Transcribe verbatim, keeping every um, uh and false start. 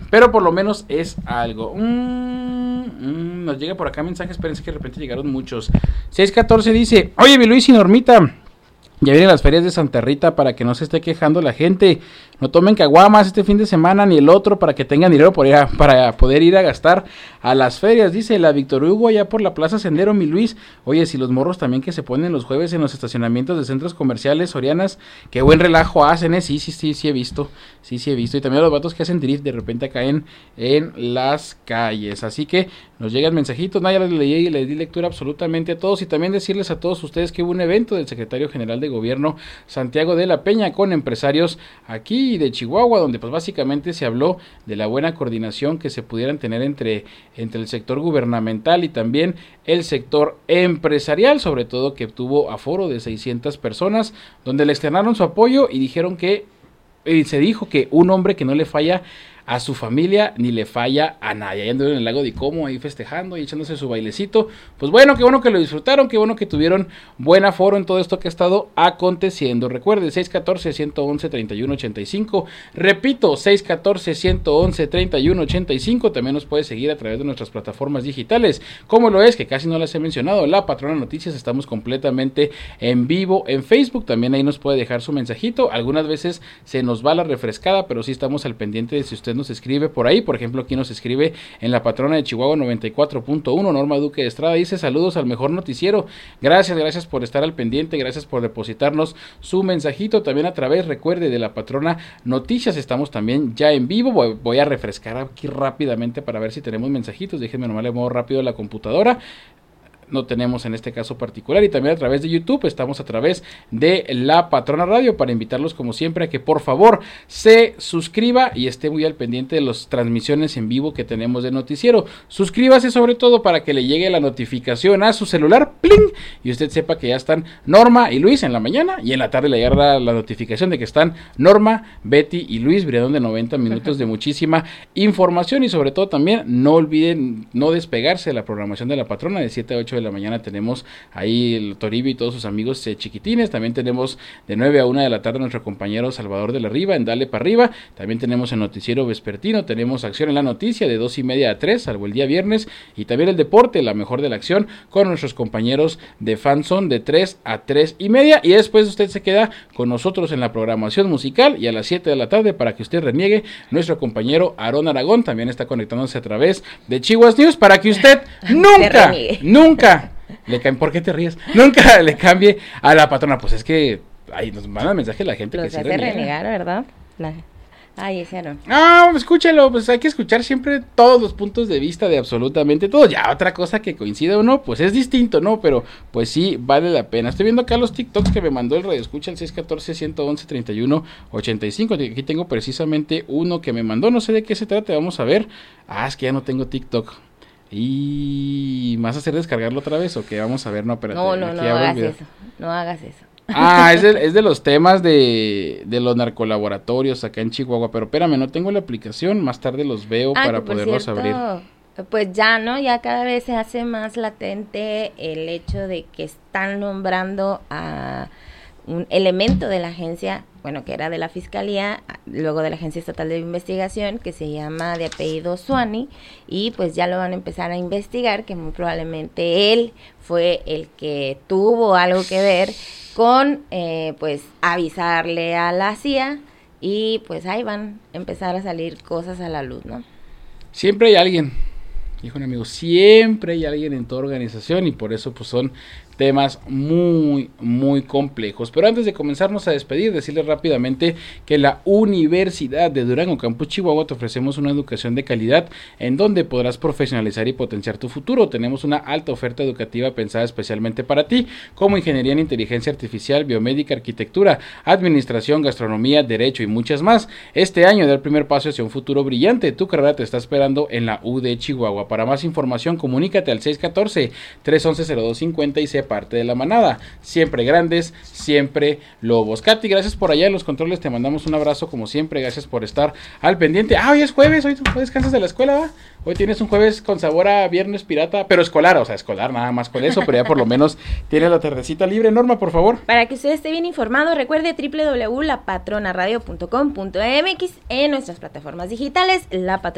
pero por lo menos es algo. Mm, mm, nos llega por acá mensajes, espérense que de repente llegaron muchos. seis catorce dice, oye, mi Luis y Normita, ya vienen las ferias de Santa Rita para que no se esté quejando la gente. No tomen caguamas este fin de semana ni el otro para que tengan dinero por ir a, para poder ir a gastar a las ferias. Dice la Víctor Hugo allá por la Plaza Sendero, mi Luis. Oye, si los morros también que se ponen los jueves en los estacionamientos de centros comerciales sorianas, qué buen relajo hacen, ¿eh? Sí, sí, sí, sí he visto. Sí, sí he visto. Y también los vatos que hacen drift de repente caen en las calles. Así que nos llegan mensajitos. No, ya les leí y les di lectura absolutamente a todos. Y también decirles a todos ustedes que hubo un evento del secretario general de Gobierno, Santiago de la Peña, con empresarios aquí de Chihuahua, donde pues básicamente se habló de la buena coordinación que se pudieran tener entre, entre el sector gubernamental y también el sector empresarial, sobre todo que tuvo aforo de seiscientas personas, donde le externaron su apoyo y dijeron que, y se dijo que un hombre que no le falla a su familia ni le falla a nadie. Ahí anduvieron en el lago de Como ahí festejando y echándose su bailecito. Pues bueno, qué bueno que lo disfrutaron, qué bueno que tuvieron buen aforo en todo esto que ha estado aconteciendo. Recuerde, seis catorce, ciento once, treinta y uno ochenta y cinco. Repito, seis catorce, ciento once, treinta y uno ochenta y cinco. También nos puede seguir a través de nuestras plataformas digitales, como lo es, que casi no las he mencionado, La Patrona Noticias. Estamos completamente en vivo en Facebook. También ahí nos puede dejar su mensajito. Algunas veces se nos va la refrescada, pero sí estamos al pendiente de si usted nos escribe por ahí. Por ejemplo, aquí nos escribe en La Patrona de Chihuahua noventa y cuatro punto uno, Norma Duque de Estrada, dice saludos al mejor noticiero, gracias, gracias por estar al pendiente, gracias por depositarnos su mensajito, también a través, recuerde, de La Patrona Noticias, estamos también ya en vivo. Voy, voy a refrescar aquí rápidamente para ver si tenemos mensajitos, déjenme nomás le muevo rápido la computadora. No tenemos en este caso particular, y también a través de YouTube estamos a través de La Patrona Radio, para invitarlos como siempre a que por favor se suscriba y esté muy al pendiente de las transmisiones en vivo que tenemos de noticiero. Suscríbase sobre todo para que le llegue la notificación a su celular, ¡pling!, y usted sepa que ya están Norma y Luis en la mañana, y en la tarde le llegará la notificación de que están Norma, Betty y Luis, brindando de noventa minutos de muchísima información. Y sobre todo también no olviden no despegarse de la programación de La Patrona. De siete a ocho de la mañana tenemos ahí el Toribio y todos sus amigos eh, chiquitines. También tenemos de nueve a una de la tarde nuestro compañero Salvador de la Riva en Dale para Arriba. También tenemos el noticiero vespertino, tenemos Acción en la Noticia de dos y media a tres, salvo el día viernes, y también el deporte, la mejor de la acción, con nuestros compañeros de Fanzone de tres a tres y media, y después usted se queda con nosotros en la programación musical, y a las siete de la tarde, para que usted reniegue, nuestro compañero Aarón Aragón también está conectándose a través de Chihuahua News, para que usted nunca, nunca le cambie. ¿Por qué te ríes? Nunca le cambie a La Patrona. Pues es que ahí nos manda mensaje la gente. Los que sí hace reniega. renegar, ¿verdad? La... Ay, ese Aaron. Ah, escúchalo, pues hay que escuchar siempre todos los puntos de vista de absolutamente todo. Ya otra cosa que coincida o no, pues es distinto, ¿no? Pero pues sí, vale la pena. Estoy viendo acá los TikToks que me mandó el radio escucha, el seis catorce, ciento once, treinta y uno ochenta y cinco. Aquí tengo precisamente uno que me mandó, no sé de qué se trata, vamos a ver. Ah, es que ya no tengo TikTok. ¿Y me vas a hacer descargarlo otra vez o qué? Vamos a ver, no, espérate. No, no, no hagas eso, no hagas eso. Ah, es de, es de los temas de, de los narcolaboratorios acá en Chihuahua, pero espérame, no tengo la aplicación, más tarde los veo ah, para por poderlos cierto, abrir. Pues ya, ¿no? Ya cada vez se hace más latente el hecho de que están nombrando a un elemento de la agencia, bueno, que era de la Fiscalía, luego de la Agencia Estatal de Investigación, que se llama de apellido Suani, y pues ya lo van a empezar a investigar, que muy probablemente él fue el que tuvo algo que ver con, eh, pues, avisarle a la C I A, y pues ahí van a empezar a salir cosas a la luz, ¿no? Siempre hay alguien, dijo un amigo, siempre hay alguien en tu organización, y por eso pues son temas muy, muy complejos. Pero antes de comenzarnos a despedir, decirles rápidamente que la Universidad de Durango, Campus Chihuahua, te ofrecemos una educación de calidad en donde podrás profesionalizar y potenciar tu futuro. Tenemos una alta oferta educativa pensada especialmente para ti, como ingeniería en inteligencia artificial, biomédica, arquitectura, administración, gastronomía, derecho y muchas más. Este año da el primer paso hacia un futuro brillante. Tu carrera te está esperando en la U de Chihuahua. Para más información, comunícate al seis catorce, tres once, cero dos cincuenta y sé parte de la manada. Siempre grandes, siempre lobos. Katy, gracias por allá en los controles, te mandamos un abrazo como siempre, gracias por estar al pendiente. Ah, hoy es jueves, hoy, hoy descansas de la escuela, ¿va? Hoy tienes un jueves con sabor a viernes pirata, pero escolar, o sea, escolar nada más con eso, pero ya por lo menos tienes la tardecita libre. Norma, por favor. Para que usted esté bien informado, recuerde doble u doble u doble u punto la patrona radio punto com punto m x en nuestras plataformas digitales, La Patrona